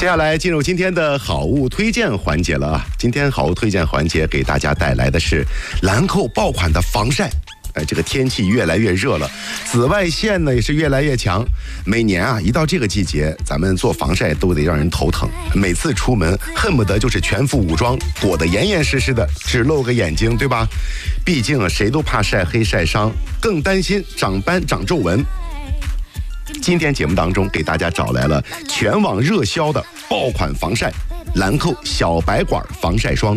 接下来进入今天的好物推荐环节了啊！今天好物推荐环节给大家带来的是兰蔻爆款的防晒。这个天气越来越热了，紫外线呢也是越来越强。每年啊，一到这个季节，咱们做防晒都得让人头疼。每次出门恨不得就是全副武装，裹得严严实实的，只露个眼睛，对吧？毕竟啊，谁都怕晒黑晒伤，更担心长斑长皱纹。今天节目当中给大家找来了全网热销的爆款防晒兰蔻小白管防晒霜。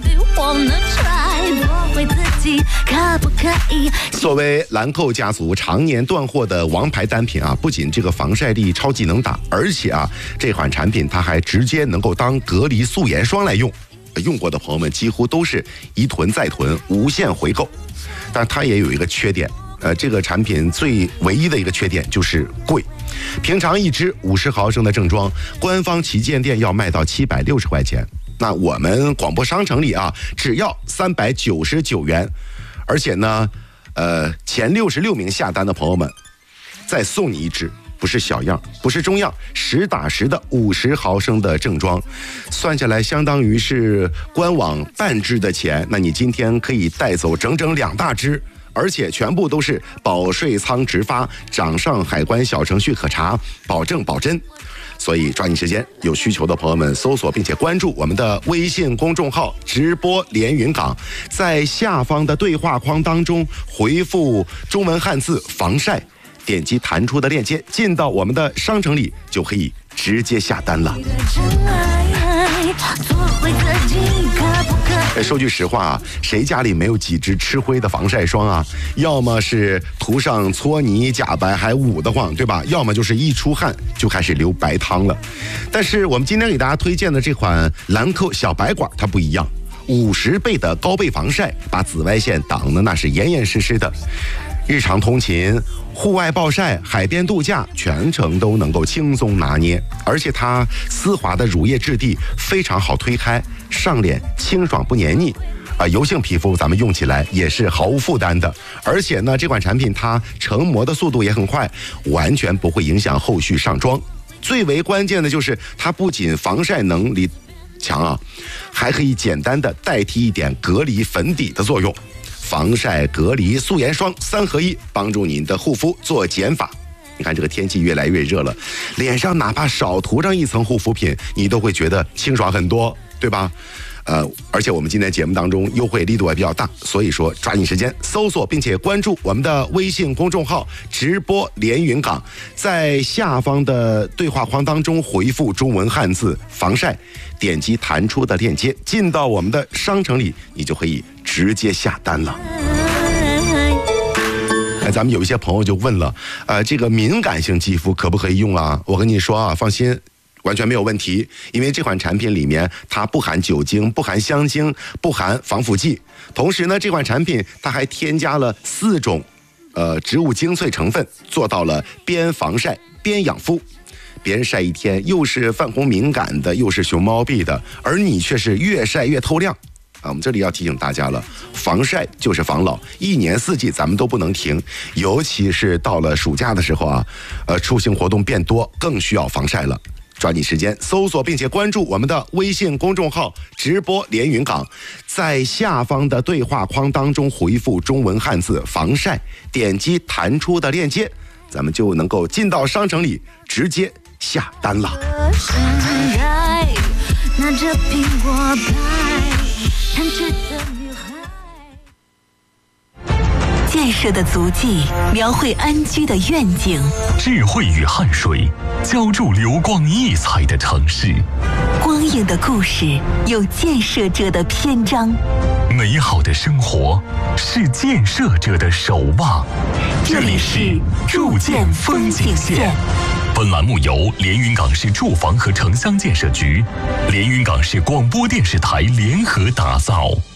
作为兰蔻家族常年断货的王牌单品啊，不仅这个防晒力超级能打，而且啊，这款产品它还直接能够当隔离素颜霜来用。用过的朋友们几乎都是一囤再囤，无限回购。但它也有一个缺点。这个产品唯一的一个缺点就是贵，平常一支50毫升的正装，官方旗舰店要卖到760块钱，那我们广播商城里啊，只要399元，而且呢，前66名下单的朋友们，再送你一支。不是小样，不是中样，实打实的50毫升的正装，算下来相当于是官网半支的钱。那你今天可以带走整整2大支。而且全部都是保税仓直发，掌上海关小程序可查，保证保真。所以抓紧时间，有需求的朋友们搜索并且关注我们的微信公众号直播连云港，在下方的对话框当中回复中文汉字防晒，点击弹出的链接进到我们的商城里，就可以直接下单了。说句实话啊，谁家里没有几支吃灰的防晒霜啊？要么是涂上搓泥假白还捂得慌，对吧？要么就是一出汗就开始流白汤了。但是我们今天给大家推荐的这款兰蔻小白管，它不一样，50倍的高倍防晒，把紫外线挡得那是严严实实的。日常通勤、户外暴晒、海边度假，全程都能够轻松拿捏。而且它丝滑的乳液质地非常好推开，上脸清爽不黏腻。油性皮肤咱们用起来也是毫无负担的。而且呢，这款产品它成膜的速度也很快，完全不会影响后续上妆。最为关键的就是它不仅防晒能力强啊，还可以简单的代替一点隔离粉底的作用。防晒、隔离、素颜霜3合1，帮助您的护肤做减法。你看这个天气越来越热了，脸上哪怕少涂上一层护肤品，你都会觉得清爽很多，对吧？而且我们今天节目当中优惠力度也比较大，所以说抓紧时间搜索并且关注我们的微信公众号直播连云港，在下方的对话框当中回复中文汉字防晒，点击弹出的链接进到我们的商城里，你就可以直接下单了。咱们有一些朋友就问了，这个敏感性肌肤可不可以用啊？我跟你说啊，放心，完全没有问题，因为这款产品里面它不含酒精，不含香精，不含防腐剂。同时呢，这款产品它还添加了4种植物精粹成分，做到了边防晒边养肤。别人晒一天又是泛红敏感的，又是熊猫臂的，而你却是越晒越透亮。我们这里要提醒大家了，防晒就是防老，1年4季咱们都不能停，尤其是到了暑假的时候啊，出行活动变多，更需要防晒了。抓紧时间搜索并且关注我们的微信公众号直播连云港，在下方的对话框当中回复中文汉字防晒，点击弹出的链接，咱们就能够进到商城里直接下单了。拿着苹果派弹着的女孩， 建设的足迹描绘安居的愿景， 智慧与汗水浇筑流光溢彩的城市， 光影的故事有建设者的篇章， 美好的生活是建设者的守望。 这里是筑建风景线。 本栏目由连云港市住房和城乡建设局、连云港市广播电视台联合打造。